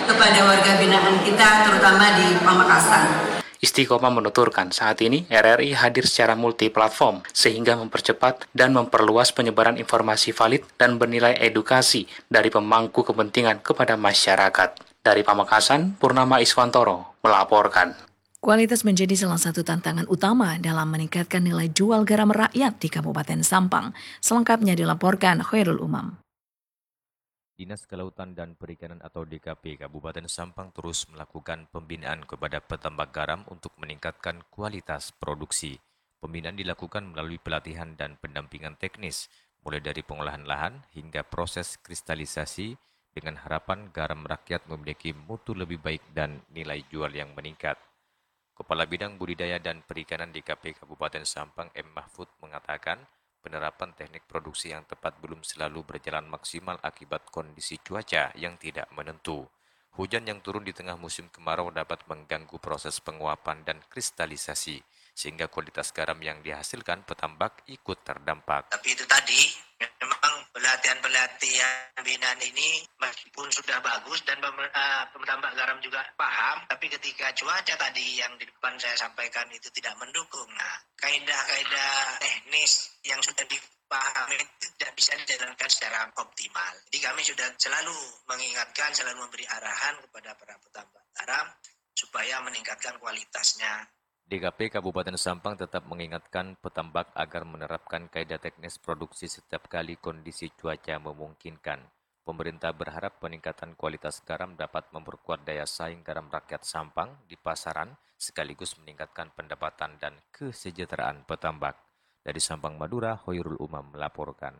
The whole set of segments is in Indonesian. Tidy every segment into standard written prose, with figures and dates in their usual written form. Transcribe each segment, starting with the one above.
kepada warga binaan kita, terutama di Pamekasan. Istiqomah menuturkan saat ini RRI hadir secara multiplatform sehingga mempercepat dan memperluas penyebaran informasi valid dan bernilai edukasi dari pemangku kepentingan kepada masyarakat. Dari Pamekasan, Purnama Iswantoro melaporkan. Kualitas menjadi salah satu tantangan utama dalam meningkatkan nilai jual garam rakyat di Kabupaten Sampang. Selengkapnya dilaporkan Khairul Umam. Dinas Kelautan dan Perikanan atau DKP Kabupaten Sampang terus melakukan pembinaan kepada petambak garam untuk meningkatkan kualitas produksi. Pembinaan dilakukan melalui pelatihan dan pendampingan teknis, mulai dari pengolahan lahan hingga proses kristalisasi dengan harapan garam rakyat memiliki mutu lebih baik dan nilai jual yang meningkat. Kepala Bidang Budidaya dan Perikanan DKP Kabupaten Sampang M. Mahfud mengatakan, penerapan teknik produksi yang tepat belum selalu berjalan maksimal akibat kondisi cuaca yang tidak menentu. Hujan yang turun di tengah musim kemarau dapat mengganggu proses penguapan dan kristalisasi, sehingga kualitas garam yang dihasilkan petambak ikut terdampak. Tapi itu tadi, memang pelatihan binaan ini meskipun sudah bagus dan petambak garam juga paham, tapi ketika cuaca tadi yang di depan saya sampaikan itu tidak mendukung, nah kaidah-kaidah teknis yang sudah dipahami itu tidak bisa dijalankan secara optimal. Jadi kami sudah selalu mengingatkan, selalu memberi arahan kepada para petambak garam supaya meningkatkan kualitasnya. DKP Kabupaten Sampang tetap mengingatkan petambak agar menerapkan kaidah teknis produksi setiap kali kondisi cuaca memungkinkan. Pemerintah berharap peningkatan kualitas garam dapat memperkuat daya saing garam rakyat Sampang di pasaran, sekaligus meningkatkan pendapatan dan kesejahteraan petambak. Dari Sampang, Madura, Khairul Umam melaporkan.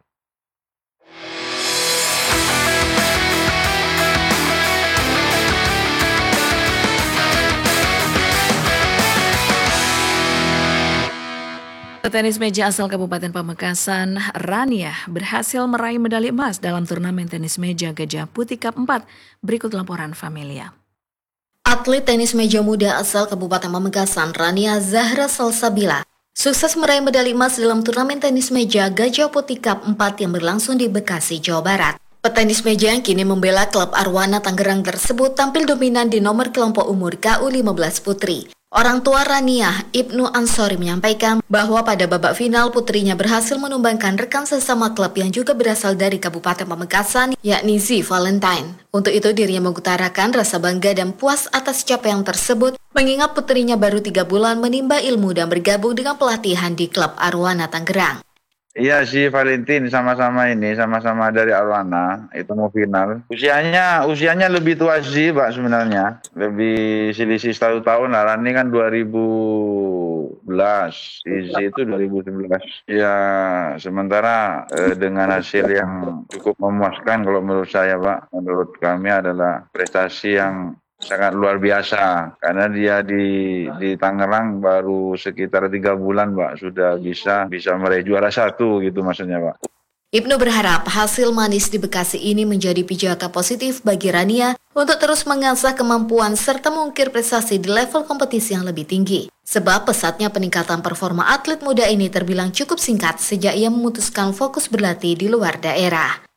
Petenis meja asal Kabupaten Pamekasan, Rania, berhasil meraih medali emas dalam turnamen tenis meja Gajah Putih Cup 4. Berikut laporan Familia. Atlet tenis meja muda asal Kabupaten Pamekasan, Rania Zahra Salsabila, sukses meraih medali emas dalam turnamen tenis meja Gajah Putih Cup 4 yang berlangsung di Bekasi, Jawa Barat. Petenis meja yang kini membela klub Arwana Tangerang tersebut tampil dominan di nomor kelompok umur KU15 Putri. Orang tua Rania, Ibnu Ansori, menyampaikan bahwa pada babak final putrinya berhasil menumbangkan rekan sesama klub yang juga berasal dari Kabupaten Pamekasan, yakni Z Valentine. Untuk itu dirinya mengutarakan rasa bangga dan puas atas capaian tersebut, mengingat putrinya baru 3 bulan menimba ilmu dan bergabung dengan pelatihan di klub Arwana Tangerang. Iya sih, Valentine sama-sama dari Arwana, itu mau final. Usianya lebih tua sih Pak sebenarnya, lebih selisih 1 tahun lah. Rani kan 2011, Izzy itu 2011. Ya sementara dengan hasil yang cukup memuaskan kalau menurut saya Pak, menurut kami adalah prestasi yang sangat luar biasa, karena dia di Tangerang baru sekitar 3 bulan Pak, sudah bisa meraih juara 1 gitu maksudnya Pak. Ibnu berharap hasil manis di Bekasi ini menjadi pijakan positif bagi Rania untuk terus mengasah kemampuan serta mengukir prestasi di level kompetisi yang lebih tinggi. Sebab pesatnya peningkatan performa atlet muda ini terbilang cukup singkat sejak ia memutuskan fokus berlatih di luar daerah.